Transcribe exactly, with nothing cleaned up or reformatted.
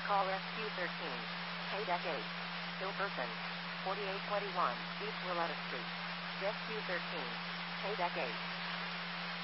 Call Rescue thirteen. K-Deck eight. Still person. forty-eight twenty-one, East Willetta Street. Rescue thirteen. K-Deck eight.